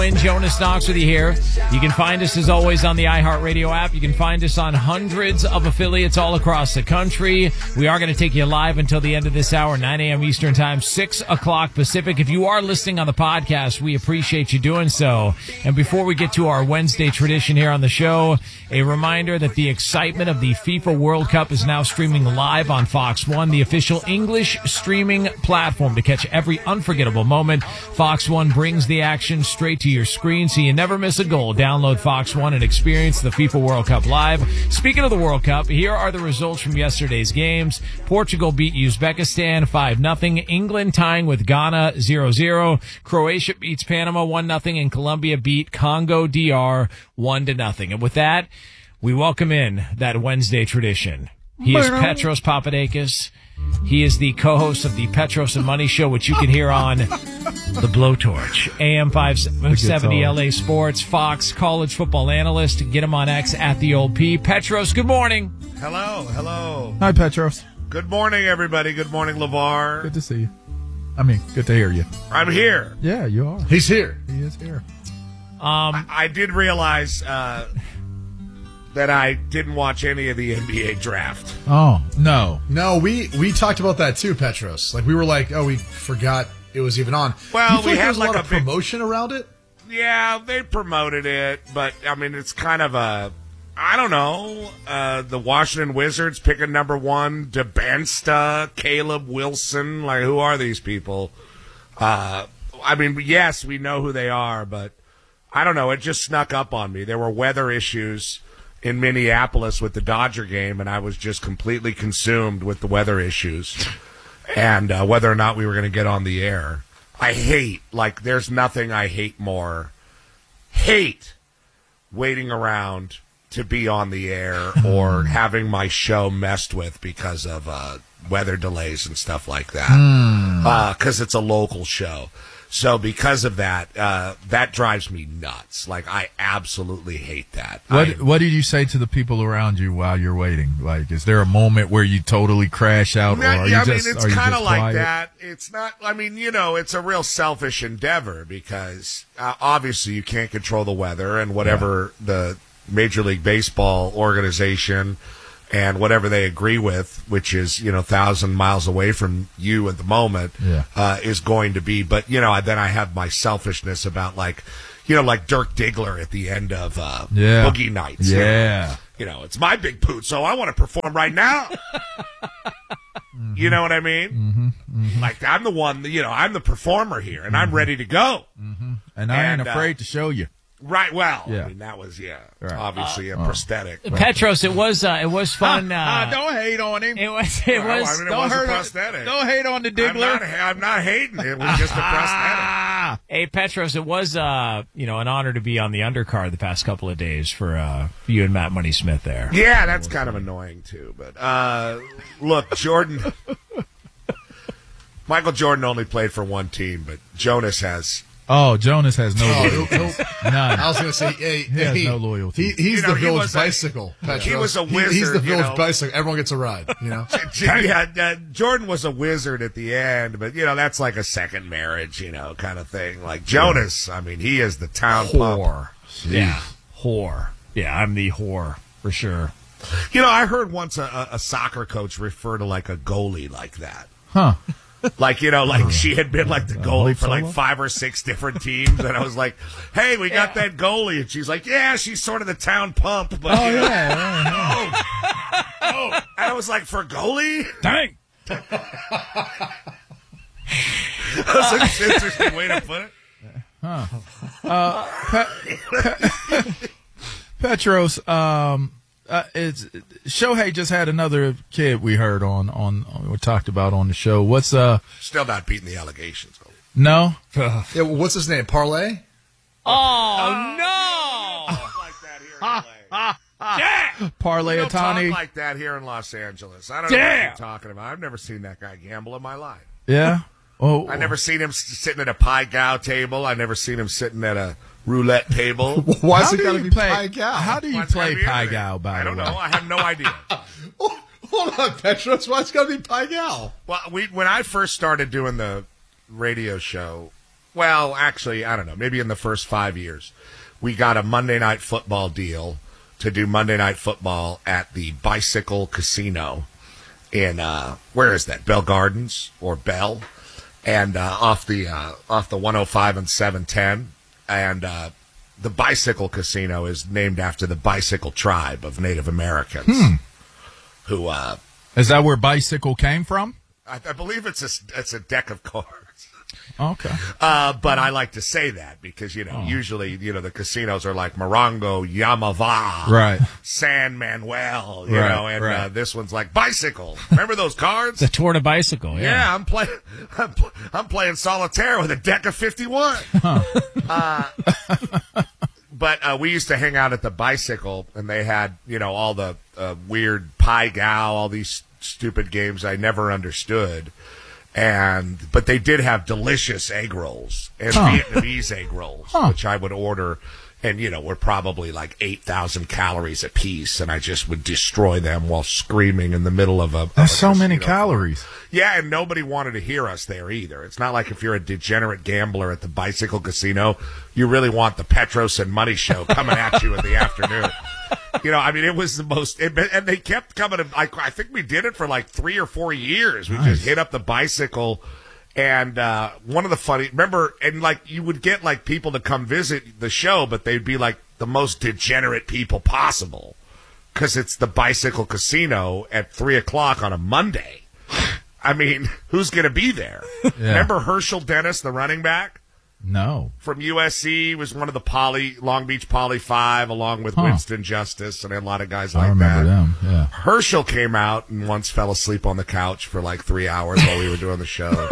Jonas Knox with you here. You can find us, as always, on the iHeartRadio app. You can find us on hundreds of affiliates all across the country. We are going to take you live until the end of this hour, 9 a.m. Eastern Time, 6 o'clock Pacific. If you are listening on the podcast, we appreciate you doing so. And before we get to our Wednesday tradition here on the show, a reminder that the excitement of the FIFA World Cup is now streaming live on Fox One, the official English streaming platform. To catch every unforgettable moment, Fox One brings the action straight to your screen so you never miss a goal. Download Fox One and experience the FIFA World Cup live. Speaking of the World Cup, here are the results from yesterday's games. Portugal beat Uzbekistan 5-0. England tying with Ghana 0-0. Croatia beats Panama 1-0. And Colombia beat Congo DR 1-0. And with that, we welcome in that Wednesday tradition. He is Petros Papadakis. He is the co-host of the Petros and Money Show, which you can hear on The Blowtorch, AM 570 LA Sports, Fox college football analyst. Get him on X at the old P. Petros, good morning. Hello. Hi, Petros. Good morning, everybody. Good morning, LeVar. Good to see you. Good to hear you. I'm here. Yeah, you are. He's here. He is here. I did realize that I didn't watch any of the NBA draft. Oh, no. No, we talked about that too, Petros. Like, we were like, oh, we forgot it was even on. Well, we there had was a lot of promotion around it? Yeah, they promoted it, but, it's kind of I don't know, the Washington Wizards picking number one, DeBansta, Caleb Wilson. Like, who are these people? Yes, we know who they are, but I don't know. It just snuck up on me. There were weather issues in Minneapolis with the Dodger game, and I was just completely consumed with the weather issues and whether or not we were going to get on the air. There's nothing I hate more. Hate waiting around to be on the air or having my show messed with because of weather delays and stuff like that. Because it's a local show. So because of that, that drives me nuts. Like, I absolutely hate that. What did you say to the people around you while you're waiting? Like, is there a moment where you totally crash out? It's kind of like that. It's not, it's a real selfish endeavor because obviously you can't control the weather and whatever the Major League Baseball organization and whatever they agree with, which is, 1,000 miles away from you at the moment, is going to be. But, then I have my selfishness about, like Dirk Diggler at the end of Boogie Nights. Yeah. It's my big poot, so I want to perform right now. Mm-hmm. You know what I mean? Mm-hmm. Mm-hmm. Like, I'm the one, I'm the performer here, and I'm ready to go. Mm-hmm. And I ain't afraid to show you. Right, well, yeah. that was, right. obviously a prosthetic. Petros, it was fun. Don't hate on him. It was. It was a prosthetic. Don't hate on the Diggler. I'm not hating. It was just a prosthetic. Hey, Petros, it was, an honor to be on the undercard the past couple of days for you and Matt Money Smith there. Yeah, that's kind of annoying, too. But, look, Jordan, Michael Jordan only played for one team, but Jonas has... Oh, Jonas has no loyalty. None. I was going to say, he has no loyalty. He's the village bicycle, Petros. He was a wizard. He's the village bicycle. Everyone gets a ride, Jordan was a wizard at the end, but, that's like a second marriage, kind of thing. Like Jonas, he is the town whore. pump. Yeah, whore. Yeah, I'm the whore, for sure. I heard once a soccer coach refer to, like, a goalie like that. Huh. Like, she had been like the goalie for like 5 or 6 different teams. And I was like, hey, we got that goalie. And she's like, yeah, she's sort of the town pump. But, yeah. Oh. And I was like, for goalie? Dang. That's an interesting way to put it. Petros, Shohei just had another kid we heard on we talked about on the show. What's still not beating the allegations? No. Yeah, what's his name? Parlay? Oh no! Like that here in LA. Damn! Parlay Don't talk Atani. like that here in Los Angeles. I don't know what you're talking about. I've never seen that guy gamble in my life. Yeah. Oh, I never seen him sitting at a pie gow table. I never seen him sitting at a roulette table. Why is it got to be pie gow? How do you play pie gow, by the way? I don't know. I have no idea. Hold on, Petros. Why it's got to be pie gow? Well, when I first started doing the radio show, well, actually, I don't know, maybe in the first 5 years, we got a Monday Night Football deal to do Monday Night Football at the Bicycle Casino in, where is that? Bell Gardens or Bell? And off the 105 and 710. And the Bicycle Casino is named after the Bicycle tribe of Native Americans. Who, is that where bicycle came from? I believe it's a deck of cards. Okay. But I like to say that because, usually, the casinos are like Morongo, Yamava, right, San Manuel, right, and this one's like Bicycle. Remember those cards? The Tour de Bicycle, yeah. Yeah, I'm playing solitaire with a deck of 51. But we used to hang out at the Bicycle, and they had, all the weird Pai Gow, all these stupid games I never understood. But they did have delicious egg rolls and Vietnamese egg rolls, which I would order, and were probably like 8,000 calories a piece, and I just would destroy them while screaming in the middle of a. That's so many calories. Yeah, and nobody wanted to hear us there either. It's not like if you're a degenerate gambler at the Bicycle Casino, you really want the Petros and Money show coming at you in the afternoon. It was the most, and they kept coming. I think we did it for like 3 or 4 years. We just hit up the Bicycle, and one of the funny, remember, and like you would get like people to come visit the show, but they'd be like the most degenerate people possible because it's the Bicycle Casino at 3:00 on a Monday. I mean, who's going to be there? Yeah. Remember Herschel Dennis, the running back? No. From USC, was one of the Long Beach Poly 5, along with Winston Justice and a lot of guys like that. I remember them, yeah. Herschel came out and once fell asleep on the couch for like 3 hours while we were doing the show.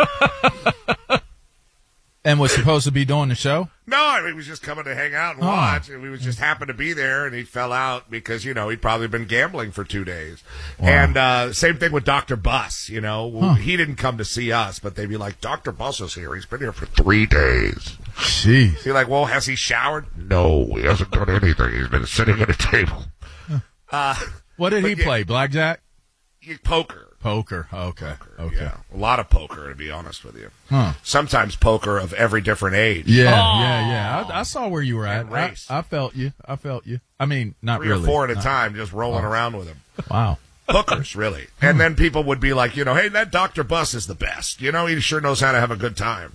And was supposed to be doing the show? No, he was just coming to hang out and watch, and we just happened to be there, and he fell out because, he'd probably been gambling for 2 days. Wow. And same thing with Dr. Buss, He didn't come to see us, but they'd be like, Dr. Buss is here. He's been here for 3 days. Jeez. You're like, well, has he showered? No, he hasn't done anything. He's been sitting at a table. What did he play, blackjack? Poker. Poker. Okay. Yeah. A lot of poker, to be honest with you. Sometimes poker of every different age. Yeah. I saw where you were at. Race. I felt you. I mean, not 3 really. 3 or 4 at a time, just rolling around with him. Wow. Hookers, really. And then people would be like, hey, that Dr. Buss is the best. He sure knows how to have a good time.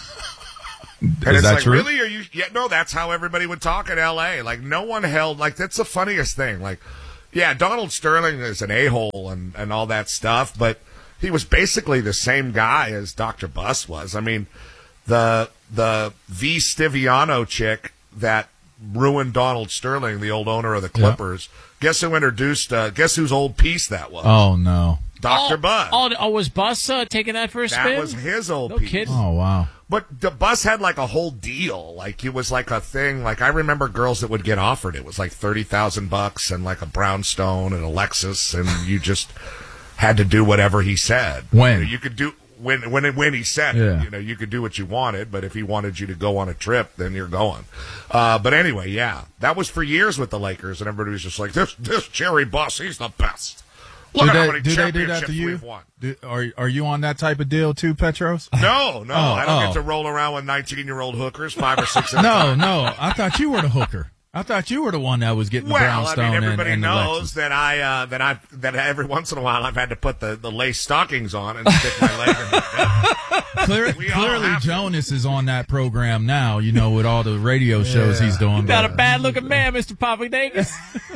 And is it's that like, true? really? Are you? Yeah, no, that's how everybody would talk in L.A. Like, no one held, like, that's the funniest thing. Like, yeah, Donald Sterling is an a-hole and all that stuff, but he was basically the same guy as Dr. Buss was. I mean, the V. Stiviano chick that ruined Donald Sterling, the old owner of the Clippers, guess who introduced, guess whose old piece that was? Oh, no. Dr. Buss. Was Buss taking that for a spin? That was his old piece. Kidding. Oh, wow. But the Buss had like a whole deal. Like it was like a thing. Like I remember girls that would get offered. It was like $30,000 and like a brownstone and a Lexus, and you just had to do whatever he said. When you could do when he said it. You could do what you wanted. But if he wanted you to go on a trip, then you're going. But anyway, yeah, that was for years with the Lakers, and everybody was just like, this Jerry Buss, he's the best. Look at how many championships we've won. Are you on that type of deal too, Petros? No, I don't get to roll around with 19-year-old hookers, 5 or 6. No. I thought you were the hooker. I thought you were the one that was getting the brownstone. I mean, everybody and knows that that every once in a while I've had to put the lace stockings on and stick my leg in the Clearly, Jonas is on that program now. With all the radio shows he's doing. Not a bad-looking man, Mr. Papadakis.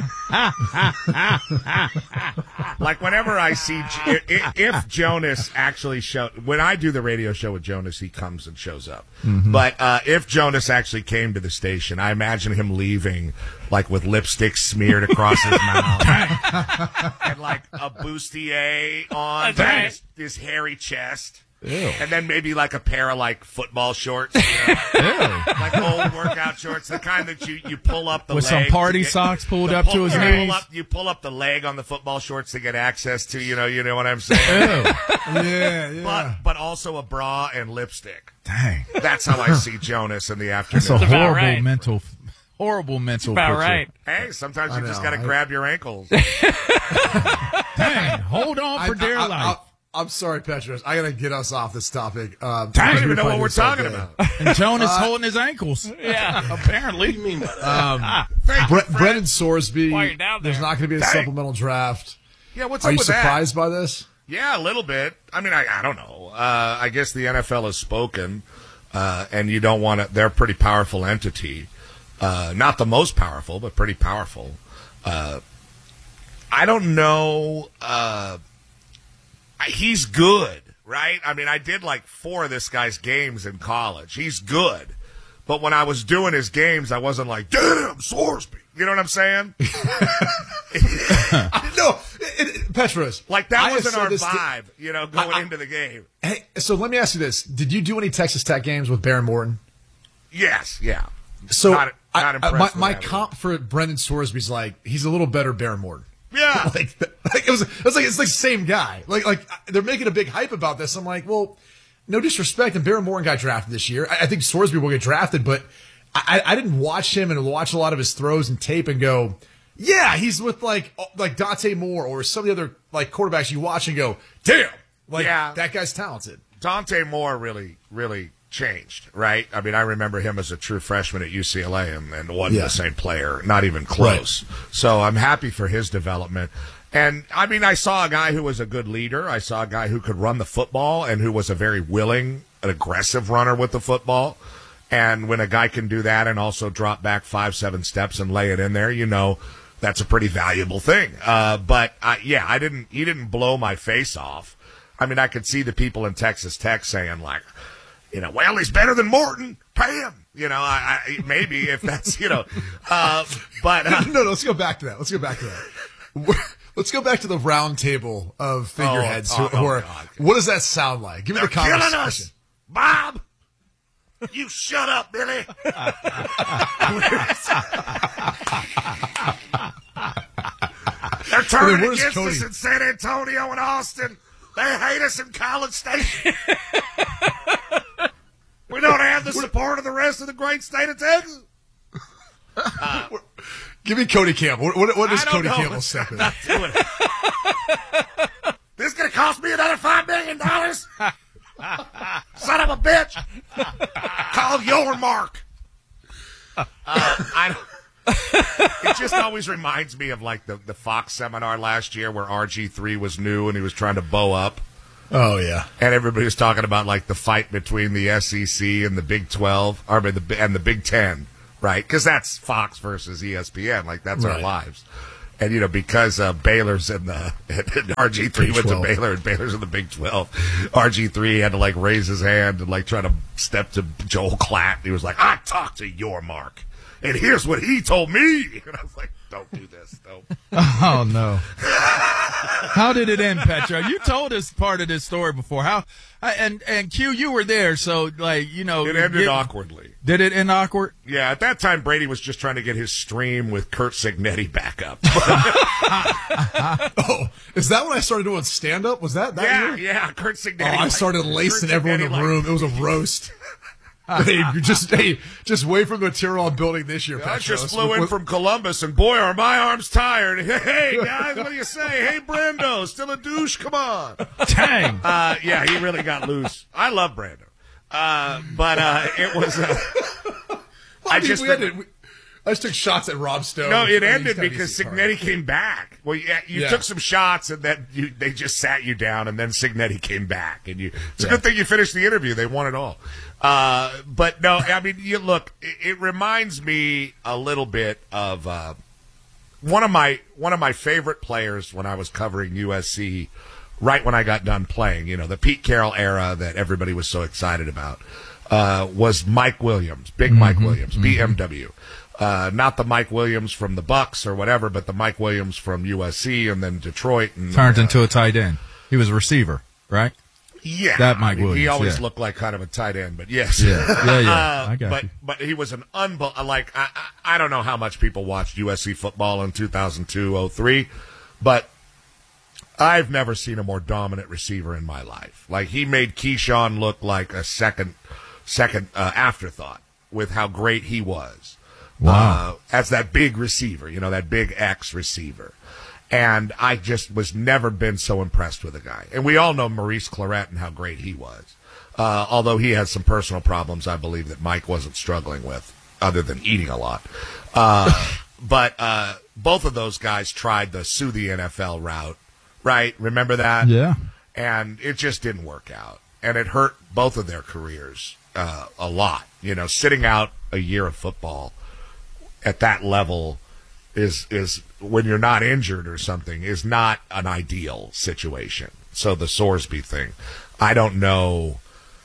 Like whenever I see if Jonas actually when I do the radio show with Jonas, he comes and shows up. Mm-hmm. But if Jonas actually came to the station, I imagine him leaving like with lipstick smeared across his mouth and like a bustier on his hairy chest. Ew. And then maybe like a pair of like football shorts, like old workout shorts, the kind that you pull up the with leg some party socks pulled up to his knees. You pull up the leg on the football shorts to get access to, you know what I'm saying? Yeah. But also a bra and lipstick. Dang, that's how I see Jonas in the afternoon. That's a horrible mental about picture. Right. Hey, sometimes you just got to grab your ankles. Dang, hold on for dear life. I'm sorry, Petros. I gotta get us off this topic. I don't even know what we're talking about. And Jonas holding his ankles. Yeah. Apparently. What do you mean by that? Brendan Sorsby. While you're down There's there. not going to be a supplemental draft. Yeah, what's Are up you with that? surprised by this? Yeah, a little bit. I mean, I don't know. I guess the NFL has spoken, and you don't want to. They're a pretty powerful entity. Not the most powerful, but pretty powerful. I don't know. He's good, right? I mean, I did like 4 of this guy's games in college. He's good. But when I was doing his games, I wasn't like, damn, Sorsby. You know what I'm saying? No, Petros. Like, that I wasn't have our said this vibe, going into the game. Hey, so let me ask you this: did you do any Texas Tech games with Baron Morton? Yes, yeah. So Not impressed my with that comp for Brendan Sorsby's like he's a little better Baron Morton. Yeah. it's like the same guy. Like they're making a big hype about this. I'm like, well, no disrespect, and Baron Morton got drafted this year. I think Sorsby will get drafted, but I didn't watch him and watch a lot of his throws and tape and go, yeah, he's with like Dante Moore or some of the other like quarterbacks you watch and go, damn, that guy's talented. Dante Moore really, really changed, right? I mean, I remember him as a true freshman at UCLA and wasn't the same player, not even close. Right. So I'm happy for his development. And, I mean, I saw a guy who was a good leader. I saw a guy who could run the football and who was a very willing, an aggressive runner with the football. And when a guy can do that and also drop back 5-7 steps and lay it in there, that's a pretty valuable thing. He didn't blow my face off. I mean, I could see the people in Texas Tech saying like, well, he's better than Morton. Pay him. Maybe if that's, No, let's go back to that. Let's go back to the round table of figureheads who are. God. What does that sound like? Give me the conversation. Killing us, Bob. You shut up, Billy. They're turning against Cody? us in San Antonio and Austin. They hate us in College Station. We don't have the support of the rest of the great state of Texas. Give me Cody Campbell. What does Cody Campbell step in? This is going to cost me another $5 million? Son of a bitch. Call your mark. It just always reminds me of like the Fox seminar last year where RG3 was new and he was trying to bow up. Oh, yeah. And everybody was talking about like the fight between the SEC and the Big 12 and the Big 10, right? Because that's Fox versus ESPN. Like that's our lives. And, because Baylor's in the RG3 went to Baylor and Baylor's in the Big 12, RG3 had to, like, raise his hand and, like, try to step to Joel Klatt. He was like, I talked to your Mark, and here's what he told me. And I was like, don't do this. Don't. Oh, no. How did it end, Petro? You told us part of this story before. And Q, you were there, so, like, It ended awkwardly. Did it end awkward? Yeah, at that time, Brady was just trying to get his stream with Kurt Signetti back up. Oh, is that when I started doing stand-up? Was that year? Yeah, Kurt Signetti. Oh, I started lacing everyone in the room. It was a roast. Just wait for the material I'm building this year, I Petros. just flew in from Columbus, and boy, are my arms tired. Hey, guys, what do you say? Hey, Brando, still a douche? Come on. Dang. Yeah, he really got loose. I love Brando. It was... I just took shots at Rob Stone. No, it ended because Signetti came back. Well, you took some shots, and then they just sat you down, and then Signetti came back. And it's a good thing you finished the interview. They won it all. But no, I mean, it reminds me a little bit of one of my favorite players when I was covering USC. Right when I got done playing, the Pete Carroll era that everybody was so excited about, was Mike Williams, Mike Williams, BMW. Not the Mike Williams from the Bucks or whatever, but the Mike Williams from USC and then Detroit. And, turned into a tight end. He was a receiver, right? Yeah. That Mike Williams. He always looked like kind of a tight end, but yes. Yeah. I got you. But he was an I don't know how much people watched USC football in 2002-03, but I've never seen a more dominant receiver in my life. Like, he made Keyshawn look like a second afterthought with how great he was. Wow. As that big receiver, that big X receiver. And I just was never been so impressed with a guy. And we all know Maurice Clarett and how great he was. Although he has some personal problems, I believe, that Mike wasn't struggling with, other than eating a lot. But both of those guys tried the sue the NFL route, right? Remember that? Yeah. And it just didn't work out. And it hurt both of their careers a lot. You know, sitting out a year of football at that level is when you're not injured or something, is not an ideal situation. So the Sorsby thing, I don't know.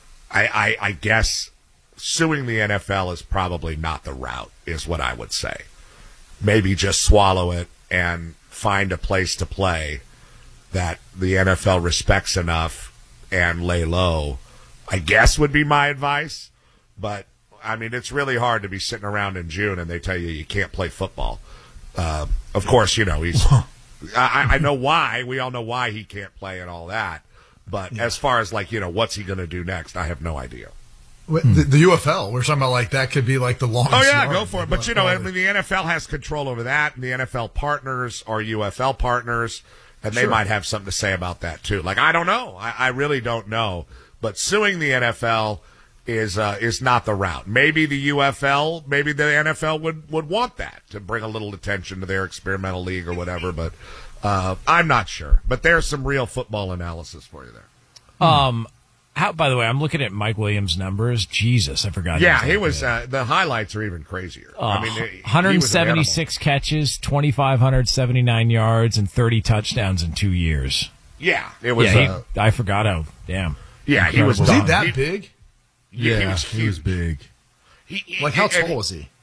I guess suing the NFL is probably not the route, is what I would say. Maybe just swallow it and find a place to play that the NFL respects enough and lay low, I guess would be my advice. But, I mean, it's really hard to be sitting around in June and they tell you can't play football. Of course, you know, he's I know why. We all know why he can't play and all that. But as far as, like, you know, what's he going to do next, I have no idea. The UFL, we're talking about, like, that could be like the longest. Oh, yeah, go for it. But, you know, I mean, the NFL has control over that, and the NFL partners are UFL partners, and they might have something to say about that, too. Like, I don't know. I really don't know. But suing the NFL is not the route. Maybe the UFL, maybe the NFL would want that to bring a little attention to their experimental league or whatever, but I'm not sure. But there's some real football analysis for you there. By the way, I'm looking at Mike Williams' numbers. Jesus, I forgot. Yeah, he was. The highlights are even crazier. I mean, 176 catches, 2,579 yards, and 30 touchdowns in 2 years. Yeah, it was. I forgot how. Damn. Yeah, he was. Was he that big? Yeah, he was big. Like, how tall was he?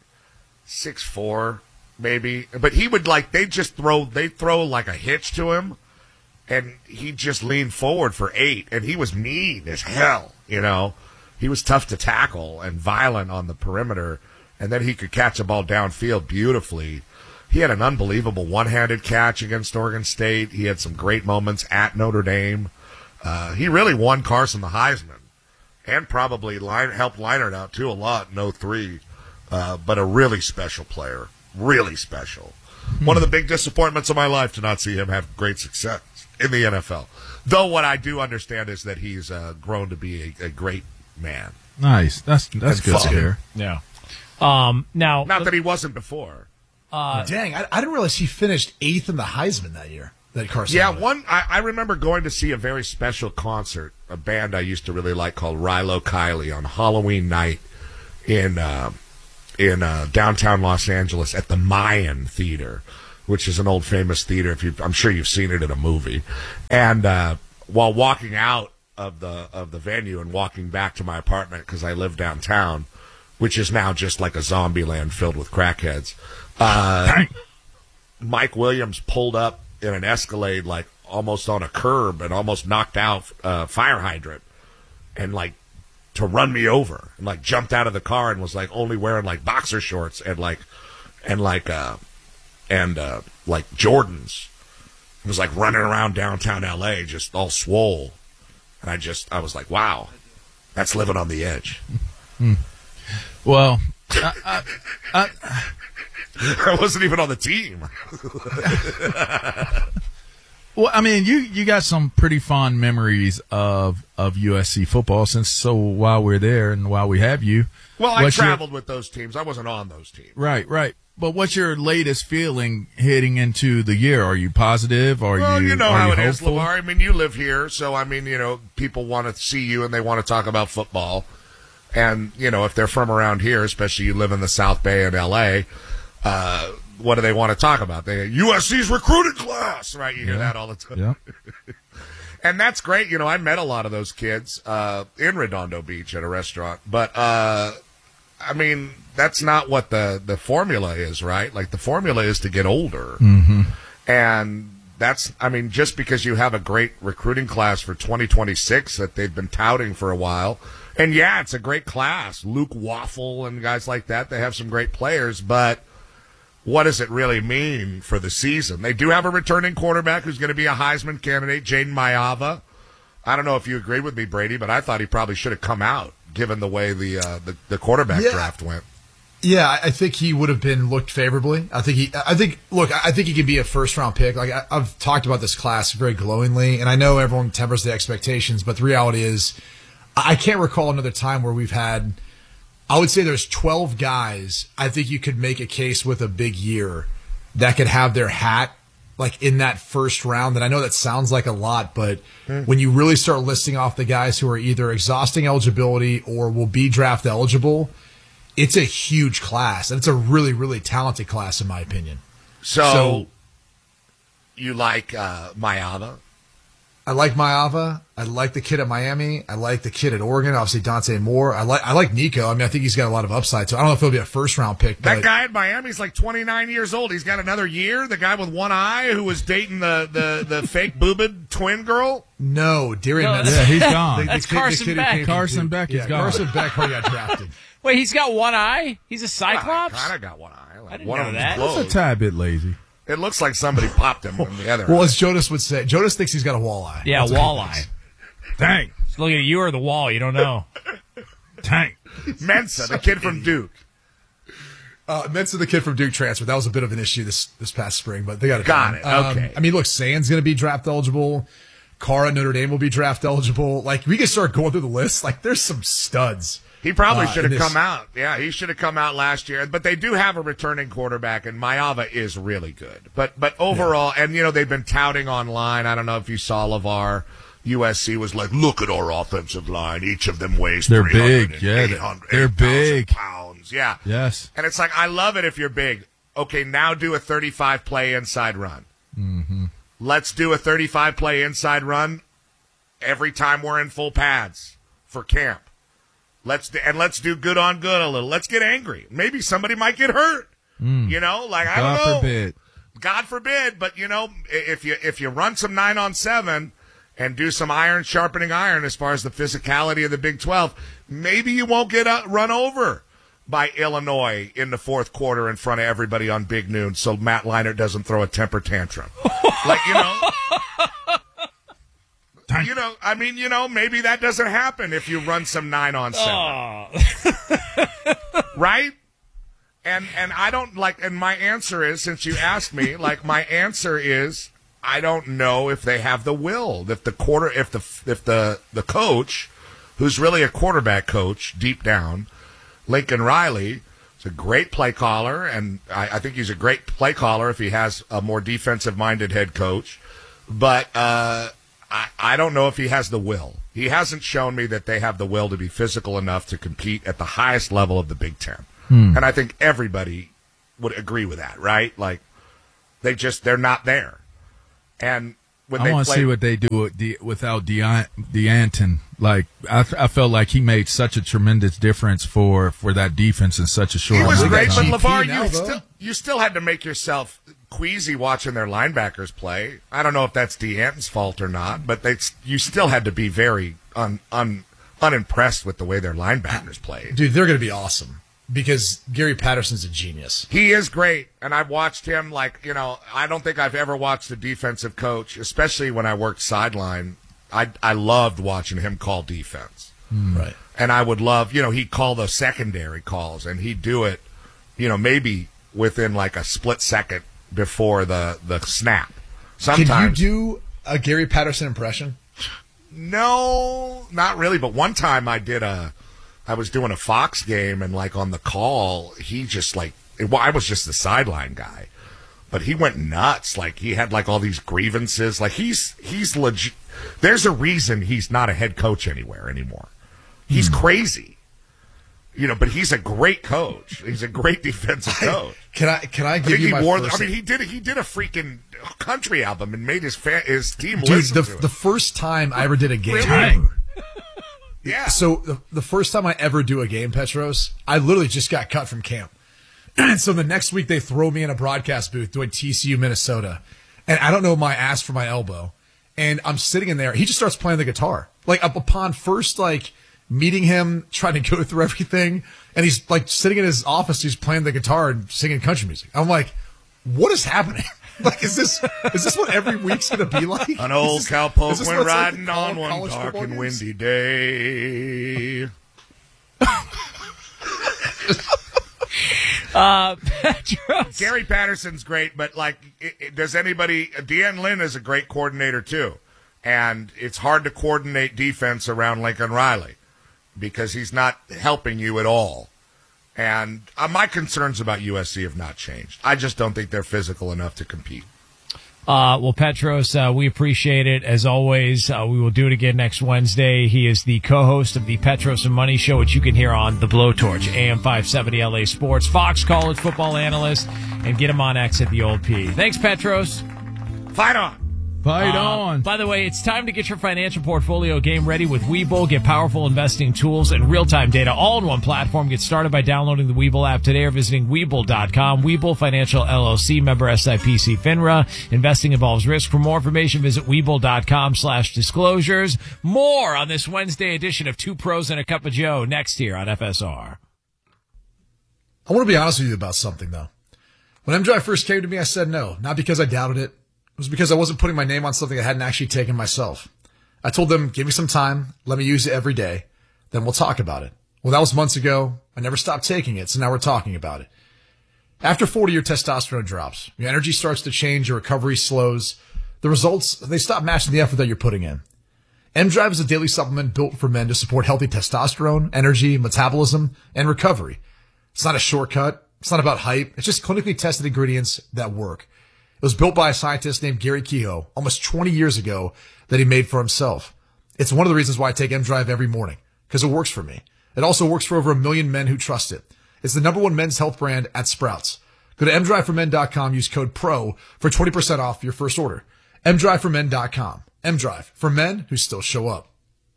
6'4", maybe. But he would, like, they'd throw like a hitch to him, and he'd just lean forward for 8, and he was mean as hell, you know. He was tough to tackle and violent on the perimeter, and then he could catch a ball downfield beautifully. He had an unbelievable one-handed catch against Oregon State. He had some great moments at Notre Dame. He really won Carson the Heisman. And probably helped Leinart out, too, a lot in 2003. But a really special player. Really special. One of the big disappointments of my life to not see him have great success in the NFL. Though what I do understand is that he's grown to be a great man. Nice. That's good to hear. Yeah. Now, not that he wasn't before. Dang, I didn't realize he finished 8th in the Heisman that year. That Carson. Yeah, I remember going to see a very special concert, a band I used to really like called Rilo Kiley on Halloween night in downtown Los Angeles at the Mayan Theater, which is an old famous theater. I'm sure you've seen it in a movie. And while walking out of the venue and walking back to my apartment because I live downtown, which is now just like a zombie land filled with crackheads, Mike Williams pulled up in an Escalade, like almost on a curb, and almost knocked out fire hydrant, and like to run me over, and like jumped out of the car and was like only wearing like boxer shorts and Jordans. He was like running around downtown LA just all swole, and I was like, wow, that's living on the edge. Well, I wasn't even on the team. Well, I mean, you got some pretty fond memories of USC football while we're there and while we have you. Well, I traveled with those teams. I wasn't on those teams. Right. But what's your latest feeling heading into the year? Are you positive? Well, you know how it is, hopeful? LeVar. I mean, you live here, so I mean, you know, people want to see you and they want to talk about football. And, you know, if they're from around here, especially you live in the South Bay in L.A., what do they want to talk about? USC's recruiting class, right? You hear that all the time. Yeah. And that's great. You know, I met a lot of those kids in Redondo Beach at a restaurant. But, I mean, that's not what the formula is, right? Like, the formula is to get older. Mm-hmm. And that's, I mean, just because you have a great recruiting class for 2026 that they've been touting for a while. And, yeah, it's a great class. Luke Waffle and guys like that, they have some great players. But what does it really mean for the season? They do have a returning quarterback who's going to be a Heisman candidate, Jaden Mayava. I don't know if you agree with me, Brady, but I thought he probably should have come out, given the way the quarterback draft went. Yeah, I think he would have been looked favorably. I think he could be a first-round pick. Like I've talked about this class very glowingly, and I know everyone tempers the expectations, but the reality is, I can't recall another time where we've had. I would say there's 12 guys. I think you could make a case with a big year that could have their hat like in that first round. And I know that sounds like a lot, but when you really start listing off the guys who are either exhausting eligibility or will be draft eligible, it's a huge class, and it's a really, really talented class, in my opinion. So you like Maava? I like Maava. I like the kid at Miami. I like the kid at Oregon. Obviously, Dante Moore. I like Nico. I mean, I think he's got a lot of upside. So I don't know if he'll be a first-round pick. That guy at Miami's like 29 years old. He's got another year. The guy with one eye who was dating the fake boobed twin girl. No, Darian. No, Yeah, he's gone. That's Carson Beck. Carson Beck is gone. Carson Beck already got drafted. Wait, he's got one eye? He's a Cyclops? Kind of got one eye. Like, I didn't one know of that. them's That's a closed. tad bit lazy. It looks like somebody popped him from the other. Well, as Jonas would say, Jonas thinks he's got a walleye. Yeah, That's what he walleye. thinks. Dang. Just looking at you or the wall, you don't know. Dang. Mensa, the kid from Duke. Mensa, the kid from Duke, transfer. That was a bit of an issue this past spring, but they got it. Got done. it. Okay. I mean, look, Sand's going to be draft eligible. Carr at Notre Dame will be draft eligible. Like, we can start going through the list. Like, there's some studs. He probably should have in this- come out. Yeah, he should have come out last year. But they do have a returning quarterback, and Maava is really good. But overall, and they've been touting online. I don't know if you saw LeVar. USC was like, look at our offensive line. Each of them weighs They're 300 big. and Yeah, 800 they're 8,000 big. pounds. Yeah. Yes. And it's like, I love it if you're big. Okay, now do a 35-play inside run. Mm-hmm. Let's do a 35-play inside run every time we're in full pads for camp. Let's do good on good a little. Let's get angry. Maybe somebody might get hurt. I don't know. God forbid. God forbid. But if you run some 9-on-7 and do some iron sharpening iron as far as the physicality of the Big 12, maybe you won't get run over by Illinois in the fourth quarter in front of everybody on Big Noon, so Matt Leinart doesn't throw a temper tantrum. Maybe that doesn't happen if you run some 9-on-7. Right? And I don't and my answer is, since you asked me, my answer is I don't know if they have the will. If the coach, who's really a quarterback coach deep down, Lincoln Riley, is a great play caller, and I think he's a great play caller if he has a more defensive-minded head coach. But I don't know if he has the will. He hasn't shown me that they have the will to be physical enough to compete at the highest level of the Big Ten. And I think everybody would agree with that, right? Like, they're not there. And when I they want to play, see what they do without DeAnton. Like, I felt like he made such a tremendous difference for that defense in such a short he was amount great, of but time. LeVar, now, though. you still had to make yourself queasy watching their linebackers play. I don't know if that's DeAnton's fault or not, but you still had to be very unimpressed with the way their linebackers played. Dude, they're going to be awesome because Gary Patterson's a genius. He is great, and I've watched him I don't think I've ever watched a defensive coach, especially when I worked sideline. I loved watching him call defense. Right. And I would love, he'd call those secondary calls, and he'd do it, maybe within like a split second before the snap. Sometimes. Can you do a Gary Patterson impression? No, not really. But one time I was doing a Fox game, and on the call, he just I was just the sideline guy, but he went nuts. He had all these grievances. He's legit. There's a reason he's not a head coach anywhere anymore. He's crazy. But he's a great coach. He's a great defensive coach. Can I give you my first? he did a freaking country album and made his team Dude, listen to it. the first time I ever did a game. Really? Yeah. So the first time I ever do a game, Petros, I literally just got cut from camp. And so the next week they throw me in a broadcast booth doing TCU Minnesota. And I don't know my ass from my elbow. And I'm sitting in there. He just starts playing the guitar. Upon first meeting him, trying to go through everything, and he's sitting in his office, he's playing the guitar and singing country music. I'm like, what is happening? Is this what every week's gonna be like? An old cowpoke went riding the on one college dark football and games? windy day. Petros. Gary Patterson's great, but does anybody? Deanne Lynn is a great coordinator too, and it's hard to coordinate defense around Lincoln Riley because he's not helping you at all. And my concerns about USC have not changed. I just don't think they're physical enough to compete. Well, Petros, we appreciate it. As always, we will do it again next Wednesday. He is the co-host of the Petros and Money Show, which you can hear on The Blowtorch, AM 570 LA Sports, Fox college football analyst, and get him on X at the Old P. Thanks, Petros. Fight on. Fight on. By the way, it's time to get your financial portfolio game ready with Webull. Get powerful investing tools and real-time data all in one platform. Get started by downloading the Webull app today or visiting Webull.com. Webull Financial LLC, member SIPC FINRA. Investing involves risk. For more information, visit Webull.com/disclosures. More on this Wednesday edition of Two Pros and a Cup of Joe next here on FSR. I want to be honest with you about something, though. When M-Drive first came to me, I said no, not because I doubted it. It was because I wasn't putting my name on something I hadn't actually taken myself. I told them, give me some time, let me use it every day, then we'll talk about it. Well, that was months ago. I never stopped taking it, so now we're talking about it. After 40, your testosterone drops. Your energy starts to change, your recovery slows. The results, they stop matching the effort that you're putting in. M-Drive is a daily supplement built for men to support healthy testosterone, energy, metabolism, and recovery. It's not a shortcut. It's not about hype. It's just clinically tested ingredients that work. It was built by a scientist named Gary Kehoe almost 20 years ago that he made for himself. It's one of the reasons why I take M-Drive every morning, because it works for me. It also works for over 1 million men who trust it. It's the #1 men's health brand at Sprouts. Go to mdriveformen.com, use code PRO for 20% off your first order. mdriveformen.com. M-Drive, for men who still show up.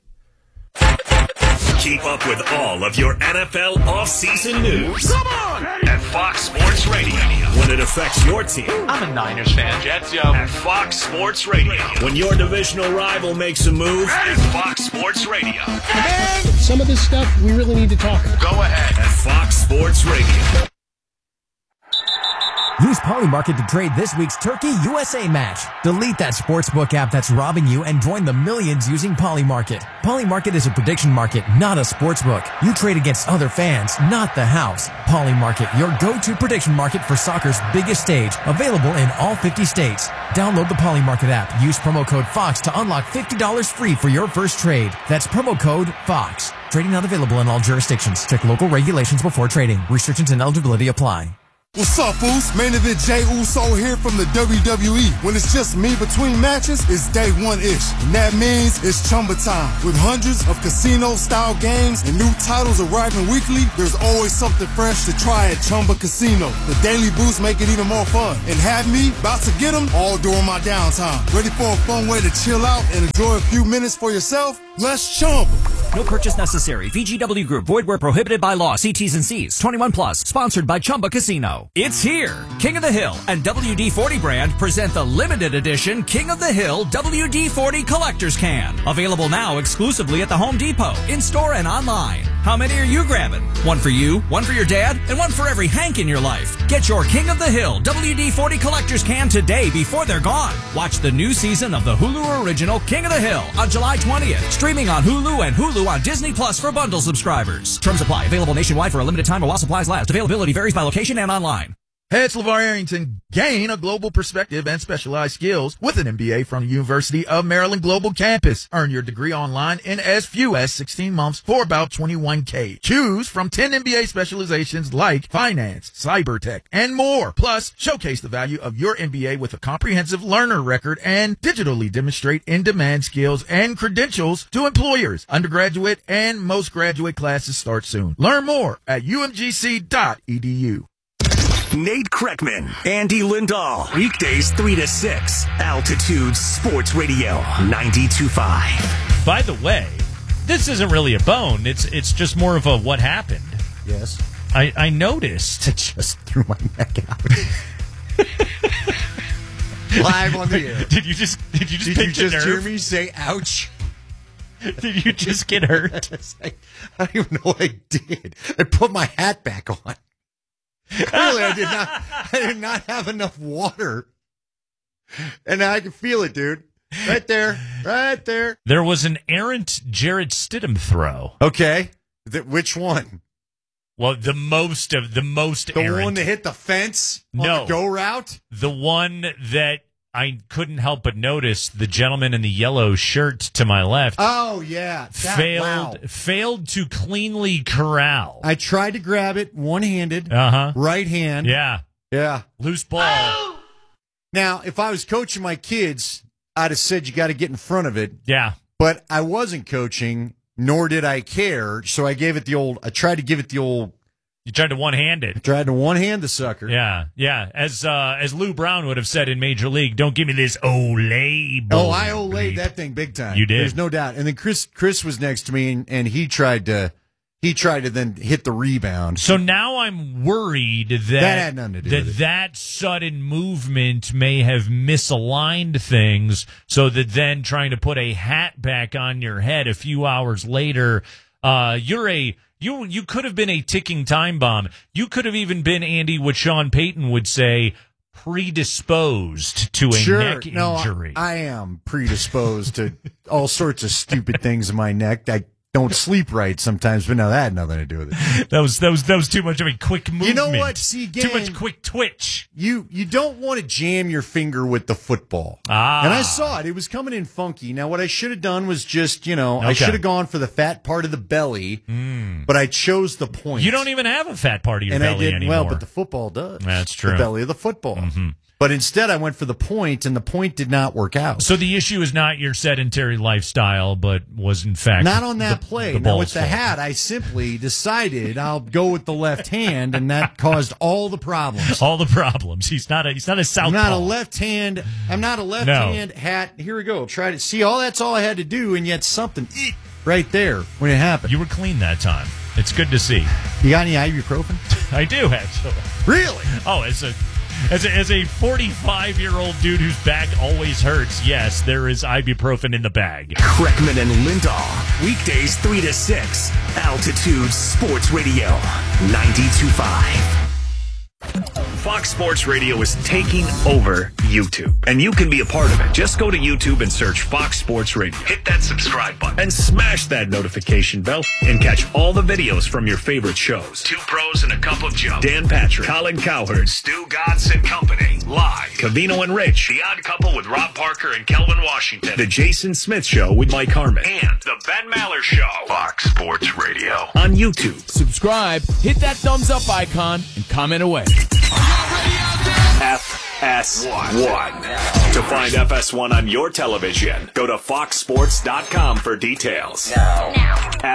Keep up with all of your NFL offseason news. Come on! At Fox Sports Radio. When it affects your team. I'm a Niners fan. Jets, yo. At Fox Sports Radio. When your divisional rival makes a move. At Fox Sports Radio. Man, some of this stuff we really need to talk about. Go ahead. At Fox Sports Radio. Use Polymarket to trade this week's Turkey USA match. Delete that sportsbook app that's robbing you and join the millions using Polymarket. Polymarket is a prediction market, not a sportsbook. You trade against other fans, not the house. Polymarket, your go-to prediction market for soccer's biggest stage. Available in all 50 states. Download the Polymarket app. Use promo code FOX to unlock $50 free for your first trade. That's promo code FOX. Trading not available in all jurisdictions. Check local regulations before trading. Restrictions and eligibility apply. What's up, fools? Main event Jey Uso here from the WWE. When it's just me between matches, it's day one-ish. And that means it's Chumba time. With hundreds of casino-style games and new titles arriving weekly, there's always something fresh to try at Chumba Casino. The daily boosts make it even more fun. And have me about to get them all during my downtime. Ready for a fun way to chill out and enjoy a few minutes for yourself? Let's Chumba. No purchase necessary. VGW Group. Void where prohibited by law. See T's and C's. 21 plus. Sponsored by Chumba Casino. It's here. King of the Hill and WD-40 brand present the limited edition King of the Hill WD-40 Collector's Can. Available now exclusively at the Home Depot, in-store and online. How many are you grabbing? One for you, one for your dad, and one for every Hank in your life. Get your King of the Hill WD-40 Collector's Can today before they're gone. Watch the new season of the Hulu original King of the Hill on July 20th. Streaming on Hulu and Hulu on Disney Plus for bundle subscribers. Terms apply. Available nationwide for a limited time or while supplies last. Availability varies by location and online. Hey, it's LeVar Arrington. Gain a global perspective and specialized skills with an MBA from the University of Maryland Global Campus. Earn your degree online in as few as 16 months for about $21K. Choose from 10 MBA specializations like finance, cyber tech, and more. Plus, showcase the value of your MBA with a comprehensive learner record and digitally demonstrate in-demand skills and credentials to employers. Undergraduate and most graduate classes start soon. Learn more at umgc.edu. Nate Kreckman, Andy Lindahl. Weekdays 3 to 6. Altitude Sports Radio 92.5. By the way, this isn't really a bone. It's just more of a what happened. Yes. I noticed. I just threw my neck out. Live on the air. Did you just hear me say ouch? Did you just get hurt? I don't even know what I did. I put my hat back on. Clearly, I did not have enough water. And I can feel it, dude. Right there. There was an errant Jared Stidham throw. Okay. Which one? Well, the most errant. The one that hit the fence on the go route? The one that I couldn't help but notice, the gentleman in the yellow shirt to my left. Oh, yeah. Failed to cleanly corral. I tried to grab it one-handed, right hand. Yeah. Loose ball. Now, if I was coaching my kids, I'd have said you got to get in front of it. Yeah. But I wasn't coaching, nor did I care, so I tried to give it the old... You tried to one-hand it. I tried to one-hand the sucker. Yeah. As Lou Brown would have said in Major League, don't give me this Olay ball. Oh, I Olayed that thing big time. You did. There's no doubt. And then Chris was next to me, and he tried to then hit the rebound. So now I'm worried that had nothing to do with it. That sudden movement may have misaligned things, so that then trying to put a hat back on your head a few hours later, you could have been a ticking time bomb. You could have even been, Andy, what Sean Payton would say, predisposed to a neck injury. I am predisposed to all sorts of stupid things in my neck. I don't sleep right sometimes, but no, that had nothing to do with it. That was too much of a quick movement. You know what? See, again, too much quick twitch. You don't want to jam your finger with the football. And I saw it. It was coming in funky. Now, what I should have done was just, I should have gone for the fat part of the belly, but I chose the point. You don't even have a fat part of your belly anymore. Well, but the football does. That's true. The belly of the football. Mm-hmm. But instead, I went for the point, and the point did not work out. So the issue is not your sedentary lifestyle, but was, in fact, not on that play. Now, with the hat, I simply decided I'll go with the left hand, and that caused all the problems. All the problems. He's not a southpaw. I'm not a left hand hat. Here we go. Try to see. That's all I had to do, and yet something right there when it happened. You were clean that time. It's good to see. You got any ibuprofen? I do, actually. Really? Oh, As a 45-year-old dude whose back always hurts, yes, there is ibuprofen in the bag. Kreckman and Lindahl, weekdays 3 to 6, Altitude Sports Radio, 92.5. Fox Sports Radio is taking over YouTube, and you can be a part of it. Just go to YouTube and search Fox Sports Radio. Hit that subscribe button and smash that notification bell and catch all the videos from your favorite shows. Two Pros and a Cup of Joe, Dan Patrick, Colin Cowherd, Stu Godson Company, Live, Covino and Rich, The Odd Couple with Rob Parker and Kelvin Washington, The Jason Smith Show with Mike Harmon, and The Ben Maller Show. Fox Sports Radio on YouTube. Subscribe, hit that thumbs up icon, and comment away. FS1. To find FS1 on your television, go to foxsports.com for details. Now.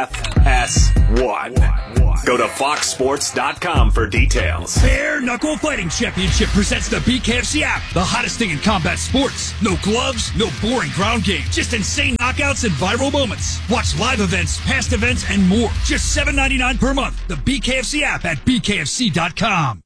FS1. Go to foxsports.com for details. Bare Knuckle Fighting Championship presents the BKFC app, the hottest thing in combat sports. No gloves, no boring ground game, just insane knockouts and viral moments. Watch live events, past events, and more. Just $7.99 per month. The BKFC app at bkfc.com.